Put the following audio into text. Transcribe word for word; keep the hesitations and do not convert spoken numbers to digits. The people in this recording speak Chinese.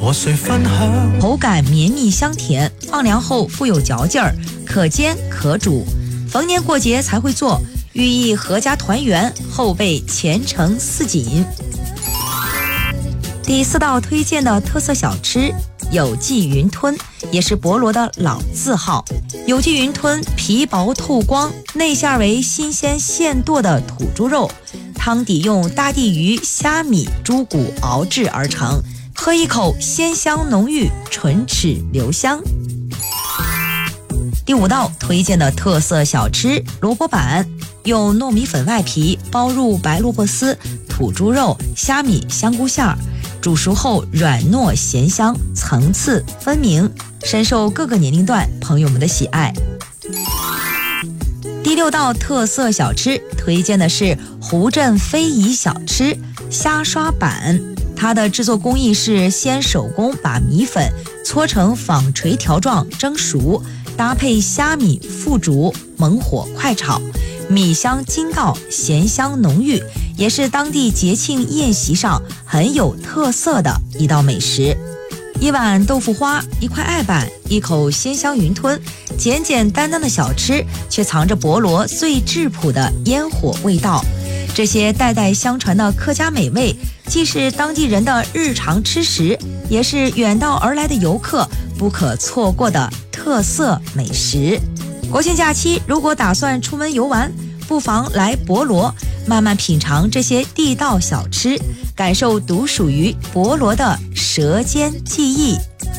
和谁分享？ 口感绵密香甜，放凉后富有嚼劲儿，可煎可煮，逢年过节才会做，寓意阖家团圆，后辈前程似锦。第四道推荐的特色小吃有记云吞，也是博罗的老字号。有记云吞皮薄透光，内馅为新鲜现剁的土猪肉，汤底用大地鱼、虾米、猪骨熬制而成，喝一口鲜香浓郁，唇齿留香。第五道推荐的特色小吃萝卜板，用糯米粉外皮包入白萝卜丝、土猪肉、虾米、香菇馅儿，煮熟后软糯咸香，层次分明，深受各个年龄段朋友们的喜爱。第六道特色小吃推荐的是湖镇非遗小吃虾刷板，它的制作工艺是先手工把米粉搓成纺锤条状蒸熟，搭配虾米复煮，猛火快炒，米香筋道，咸香浓郁，也是当地节庆宴席上很有特色的一道美食。一碗豆腐花，一块艾板，一口鲜香云吞，简简单单的小吃，却藏着博罗最质朴的烟火味道。这些代代相传的客家美味，既是当地人的日常吃食，也是远道而来的游客不可错过的特色美食。国庆假期如果打算出门游玩，不妨来博罗慢慢品尝这些地道小吃，感受独属于博罗的舌尖记忆。